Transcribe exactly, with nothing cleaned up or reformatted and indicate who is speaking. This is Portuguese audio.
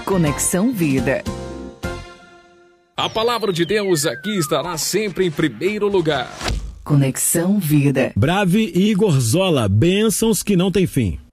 Speaker 1: Conexão Vida.
Speaker 2: A palavra de Deus aqui estará sempre em primeiro lugar.
Speaker 1: Conexão Vida.
Speaker 3: Brave e Igor Zola, bênçãos que não tem fim.